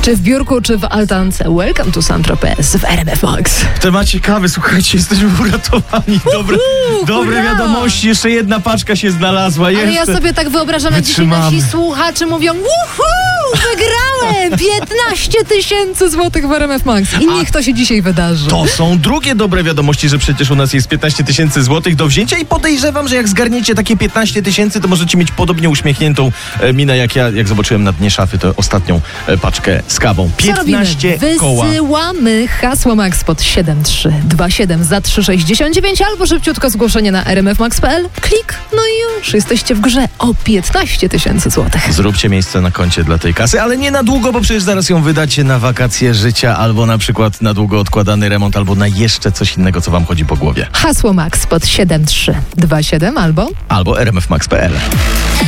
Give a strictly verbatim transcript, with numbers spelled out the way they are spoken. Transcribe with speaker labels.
Speaker 1: Czy w biurku, czy w altance. Welcome to Saint-Tropez w R M F Max.
Speaker 2: W temacie kawy, słuchajcie, jesteśmy uratowani. Dobre,
Speaker 1: Uhu,
Speaker 2: dobre
Speaker 1: hurra!
Speaker 2: wiadomości, jeszcze jedna paczka się znalazła.
Speaker 1: Ale
Speaker 2: jeszcze.
Speaker 1: ja sobie tak wyobrażam, jak dzisiaj
Speaker 2: Wytrzymamy.
Speaker 1: nasi słuchacze mówią: Uhu, wygrałem piętnaście tysięcy złotych w R M F Max. I niech to się dzisiaj wydarzy.
Speaker 2: To są drugie dobre wiadomości, że przecież u nas jest piętnaście tysięcy złotych do wzięcia i podejrzewam, że jak zgarniecie takie piętnaście tysięcy, to możecie mieć podobnie uśmiechniętą e, minę, jak ja, jak zobaczyłem na dnie szafy tę ostatnią e, paczkę z kawą. piętnaście koła.
Speaker 1: Wysyłamy hasło Max pod siedem trzy dwa siedem za trzy sześćdziesiąt dziewięć albo szybciutko zgłoszenie na r m f max kropka p l. Klik, no i już jesteście w grze o piętnaście tysięcy złotych.
Speaker 2: Zróbcie miejsce na koncie dla tej kasy, ale nie na długo, bo przecież zaraz ją wydacie na wakacje życia, albo na przykład na długo odkładany remont, albo na jeszcze coś innego, co wam chodzi po głowie.
Speaker 1: Hasło Max pod siedem trzy dwa siedem albo
Speaker 2: Albo r m f max kropka p l.